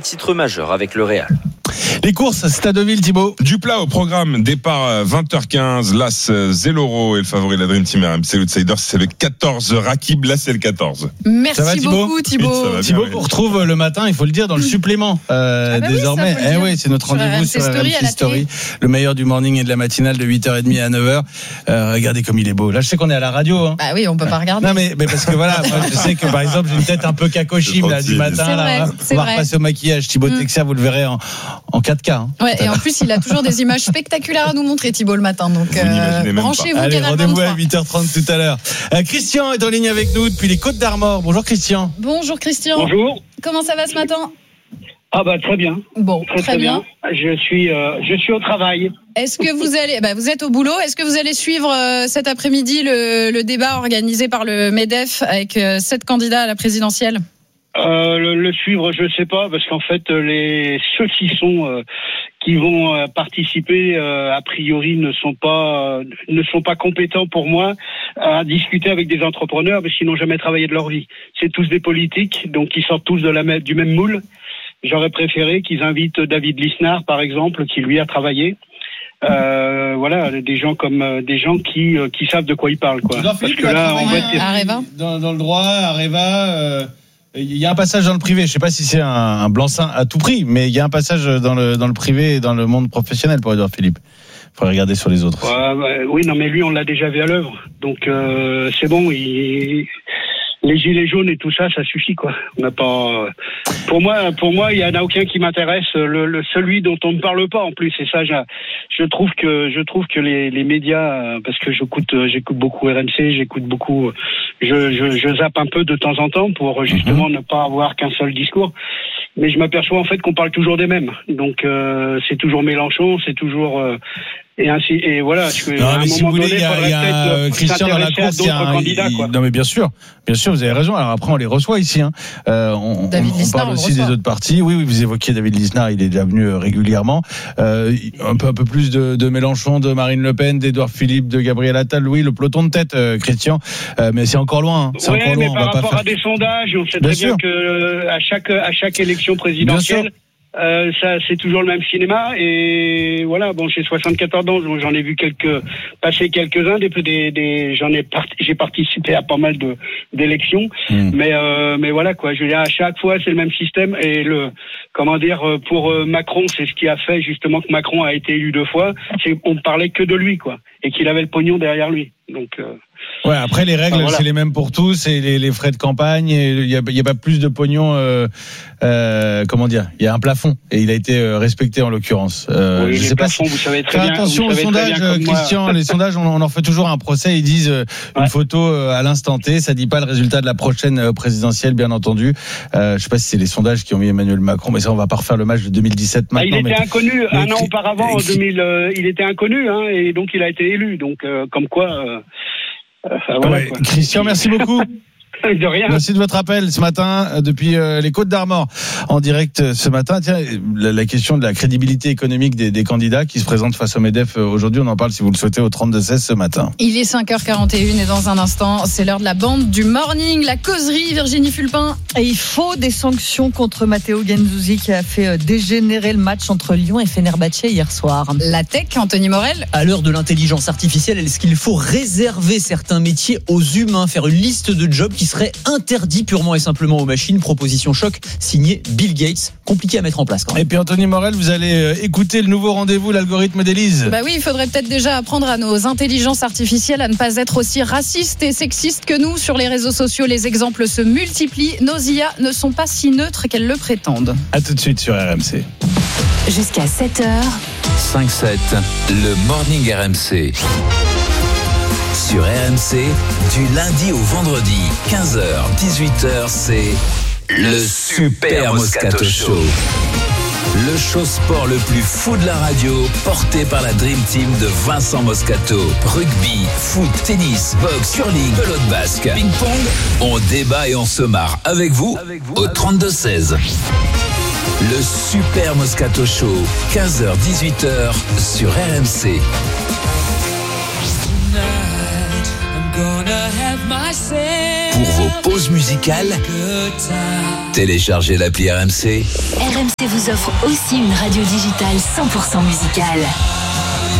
titre majeur avec le Real. Les courses, Stade de Ville, Thibaut. Du plat au programme, départ 20h15, l'As Zelloro et le favori de la Dream Team RMC l'Outsider, c'est le 14 Rakib, là c'est le 14. Merci beaucoup Thibaut. Thibaut qu'on retrouve le matin, il faut le dire, dans le supplément désormais. Oui, c'est notre rendez-vous sur RMC Story, le meilleur du morning et de la matinale de 8h30 à 9h. Regardez comme il est beau. Là, je sais qu'on est à la radio. Hein. Bah oui, on peut pas regarder. Non mais parce que voilà, moi, je sais que par exemple, j'ai une tête un peu cacochime là du matin. C'est vrai, là, on va repasser au maquillage. Thibaut Texia, vous le verrez en 4K. Hein. Ouais, et en plus, il a toujours des images spectaculaires à nous montrer, Thibaut, le matin. Donc, branchez-vous. Allez, rendez-vous à 8h30 tout à l'heure. Christian est en ligne avec nous depuis les Côtes d'Armor. Bonjour Christian. Bonjour Christian. Bonjour. Comment ça va ce matin ? Ah bah très bien. Bon, très bien. Je suis au travail. Est-ce que vous allez, vous êtes au boulot. Est-ce que vous allez suivre cet après-midi le débat organisé par le MEDEF avec 7 candidats à la présidentielle ? Le suivre, je sais pas, parce qu'en fait, ceux qui vont participer, a priori, ne sont pas compétents pour moi à discuter avec des entrepreneurs, parce qu'ils n'ont jamais travaillé de leur vie. C'est tous des politiques, donc ils sortent tous du même moule. J'aurais préféré qu'ils invitent David Lisnard, par exemple, qui lui a travaillé. Voilà, des gens qui savent de quoi ils parlent, quoi. Parce que là, en fait, Areva. Dans le droit, Areva. Il y a un passage dans le privé. Je sais pas si c'est un blanc-seing à tout prix, mais il y a un passage dans le privé et dans le monde professionnel pour Édouard Philippe. Il faudrait regarder sur les autres. Oui, non, mais lui, on l'a déjà vu à l'œuvre. Donc, c'est bon. Les gilets jaunes et tout ça, ça suffit, quoi. On n'a pas. Pour moi, il y en a aucun qui m'intéresse. Celui dont on ne parle pas en plus. Et ça, je trouve que les médias, parce que j'écoute beaucoup RMC, je zappe un peu de temps en temps pour justement ne pas avoir qu'un seul discours. Mais je m'aperçois en fait qu'on parle toujours des mêmes. Donc c'est toujours Mélenchon, c'est toujours et ainsi et voilà. Non, mais si vous voulez, il y a Christian dans la course, non mais bien sûr, vous avez raison. Alors après, on les reçoit ici. Hein. On parle aussi des autres partis. Oui, vous évoquiez David Lisnard, il est déjà venu régulièrement. Un peu plus de Mélenchon, de Marine Le Pen, d'Édouard Philippe, de Gabriel Attal. Oui, le peloton de tête, Christian. Mais c'est encore loin. C'est encore loin. Mais par rapport à des sondages, on sait très bien que à chaque élection présidentielle. Ça, c'est toujours le même cinéma et voilà. Bon, j'ai 74 ans, donc j'en ai vu passer quelques-uns. J'ai participé à pas mal d'élections, mais voilà quoi. Je veux dire, à chaque fois, c'est le même système et pour Macron, c'est ce qui a fait justement que Macron a été élu 2 fois. On ne parlait que de lui quoi, et qu'il avait le pognon derrière lui. Donc. Ouais, après les règles, c'est les mêmes pour tous et les frais de campagne. Il y a pas plus de pognon. Comment dire ? Il y a un plafond et il a été respecté en l'occurrence. Oui, je sais pas. Vous savez très bien. Attention aux sondages, Christian. Les sondages, on en fait toujours un procès. Ils disent une photo à l'instant T. Ça dit pas le résultat de la prochaine présidentielle, bien entendu. Je sais pas si c'est les sondages qui ont mis Emmanuel Macron, mais ça, on va pas refaire le match de 2017 maintenant. Il était inconnu un an auparavant, en 2000. Il était inconnu, hein, et donc il a été élu. Donc comme quoi. Voilà, quoi. Christian, merci beaucoup. De rien. Merci de votre appel ce matin depuis les Côtes d'Armor en direct ce matin. Tiens, la question de la crédibilité économique des candidats qui se présentent face au MEDEF aujourd'hui, on en parle si vous le souhaitez au 32-16 ce matin. Il est 5h41 et dans un instant, c'est l'heure de la bande du morning, la causerie, Virginie Fulpin. Et il faut des sanctions contre Matteo Guendouzi qui a fait dégénérer le match entre Lyon et Fenerbahçe hier soir. La tech, Anthony Morel. À l'heure de l'intelligence artificielle, est-ce qu'il faut réserver certains métiers aux humains, faire une liste de jobs qui serait interdit purement et simplement aux machines? Proposition choc signée Bill Gates, compliqué à mettre en place quand même. Et puis Anthony Morel, vous allez écouter le nouveau rendez-vous, l'algorithme d'Élise. Bah oui, il faudrait peut-être déjà apprendre à nos intelligences artificielles à ne pas être aussi racistes et sexistes que nous. Sur les réseaux sociaux, les exemples se multiplient. Nos IA ne sont pas si neutres qu'elles le prétendent. À tout de suite sur RMC. Jusqu'à 7h. 5-7, le morning RMC. Sur RMC, du lundi au vendredi, 15h, 18h, c'est le Super Moscato Show. Le show sport le plus fou de la radio, porté par la Dream Team de Vincent Moscato. Rugby, foot, tennis, boxe, curling, pelote basque, ping-pong. On débat et on se marre avec vous au 32-16. Le Super Moscato Show, 15h-18h sur RMC. Gonna have myself Pour vos pauses musicales, téléchargez l'appli RMC. RMC vous offre aussi une radio digitale 100% musicale.